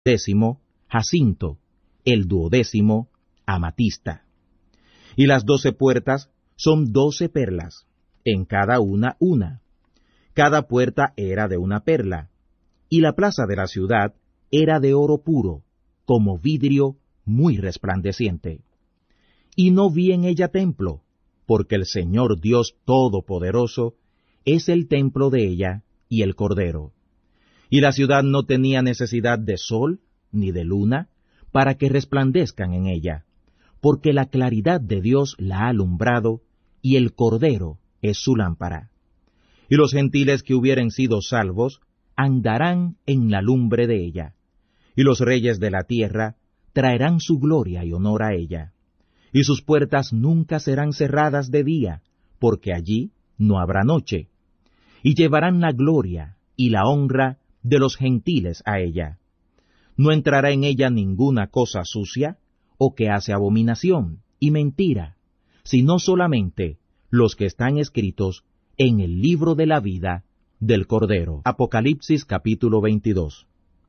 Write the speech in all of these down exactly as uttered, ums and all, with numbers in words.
décimo, jacinto, el duodécimo, amatista. Y las doce puertas son doce perlas, en cada una una. Cada puerta era de una perla, y la plaza de la ciudad era de oro puro, como vidrio muy resplandeciente. Y no vi en ella templo, porque el Señor Dios Todopoderoso es el templo de ella y el Cordero. Y la ciudad no tenía necesidad de sol ni de luna para que resplandezcan en ella, porque la claridad de Dios la ha alumbrado, y el Cordero es su lámpara. Y los gentiles que hubieren sido salvos andarán en la lumbre de ella, y los reyes de la tierra traerán su gloria y honor a ella. Y sus puertas nunca serán cerradas de día, porque allí no habrá noche. Y llevarán la gloria y la honra de los gentiles a ella. No entrará en ella ninguna cosa sucia, o que hace abominación y mentira, sino solamente los que están escritos en el libro de la vida del Cordero. Apocalipsis capítulo veintidós.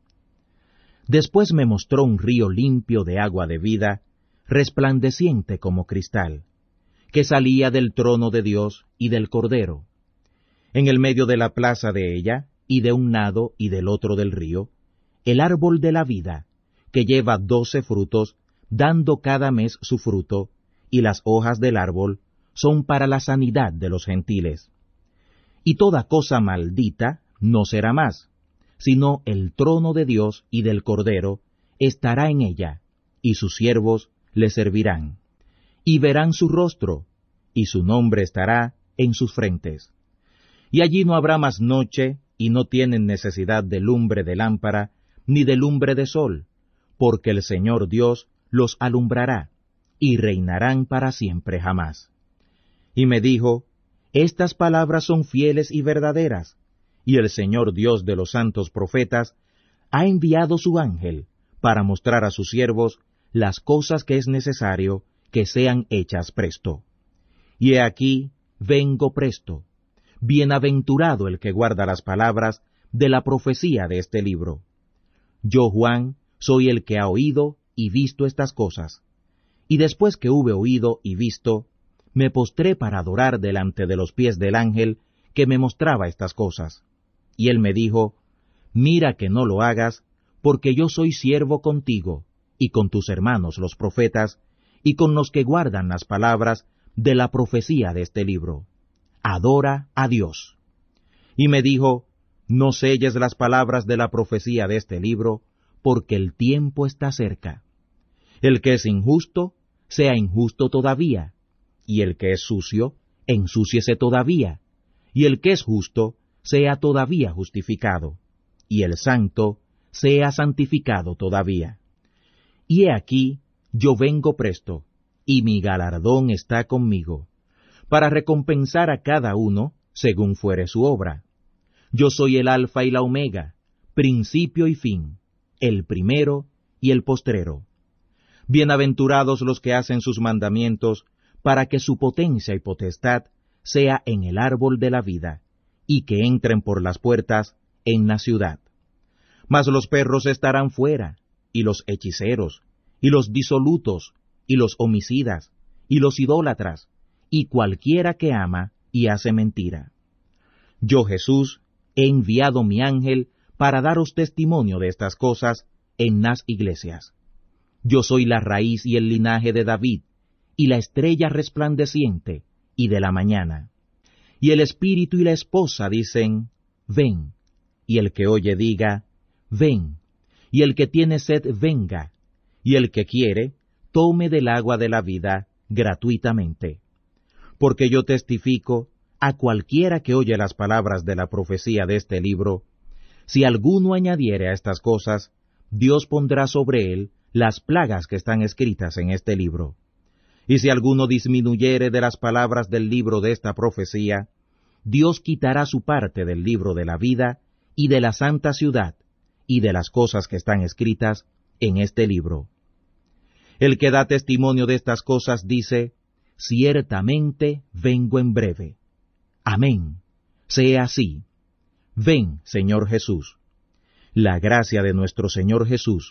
Después me mostró un río limpio de agua de vida, resplandeciente como cristal, que salía del trono de Dios y del Cordero. En el medio de la plaza de ella, y de un lado y del otro del río, el árbol de la vida, que lleva doce frutos, dando cada mes su fruto, y las hojas del árbol son para la sanidad de los gentiles. Y toda cosa maldita no será más, sino el trono de Dios y del Cordero estará en ella, y sus siervos le servirán. Y verán su rostro, y su nombre estará en sus frentes. Y allí no habrá más noche, y no tienen necesidad de lumbre de lámpara, ni de lumbre de sol, porque el Señor Dios los alumbrará, y reinarán para siempre jamás. Y me dijo, estas palabras son fieles y verdaderas, y el Señor Dios de los santos profetas ha enviado su ángel para mostrar a sus siervos las cosas que es necesario que sean hechas presto. Y he aquí, vengo presto. Bienaventurado el que guarda las palabras de la profecía de este libro. Yo, Juan, soy el que ha oído y visto estas cosas. Y después que hube oído y visto, me postré para adorar delante de los pies del ángel que me mostraba estas cosas. Y él me dijo, mira que no lo hagas, porque yo soy siervo contigo, y con tus hermanos los profetas, y con los que guardan las palabras de la profecía de este libro. Adora a Dios. Y me dijo, no selles las palabras de la profecía de este libro, porque el tiempo está cerca. El que es injusto, sea injusto todavía, y el que es sucio, ensúciese todavía, y el que es justo, sea todavía justificado, y el santo, sea santificado todavía. Y he aquí, yo vengo presto, y mi galardón está conmigo, para recompensar a cada uno según fuere su obra. Yo soy el Alfa y la Omega, principio y fin, el primero y el postrero. Bienaventurados los que hacen sus mandamientos, para que su potencia y potestad sea en el árbol de la vida, y que entren por las puertas en la ciudad. Mas los perros estarán fuera, y los hechiceros, y los disolutos, y los homicidas, y los idólatras, y cualquiera que ama y hace mentira. Yo, Jesús, he enviado mi ángel para daros testimonio de estas cosas en las iglesias. Yo soy la raíz y el linaje de David, y la estrella resplandeciente, y de la mañana. Y el espíritu y la esposa dicen, ven, y el que oye diga, ven, y el que tiene sed venga, y el que quiere, tome del agua de la vida gratuitamente. Porque yo testifico a cualquiera que oye las palabras de la profecía de este libro, si alguno añadiere a estas cosas, Dios pondrá sobre él las plagas que están escritas en este libro. Y si alguno disminuyere de las palabras del libro de esta profecía, Dios quitará su parte del libro de la vida y de la santa ciudad y de las cosas que están escritas en este libro. El que da testimonio de estas cosas dice, ciertamente vengo en breve. Amén. Sea así. Ven, Señor Jesús. La gracia de nuestro Señor Jesús,